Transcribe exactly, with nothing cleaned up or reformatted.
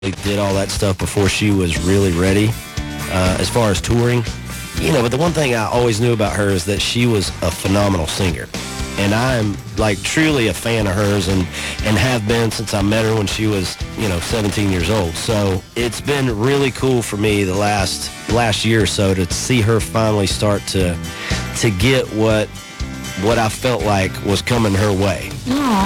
did all that stuff before she was really ready uh, as far as touring. You know, but the one thing I always knew about her is that she was a phenomenal singer. And I'm, like, truly a fan of hers and, and have been since I met her when she was, you know, seventeen years old. So it's been really cool for me the last last year or so to see her finally start to to get what what I felt like was coming her way. Aw.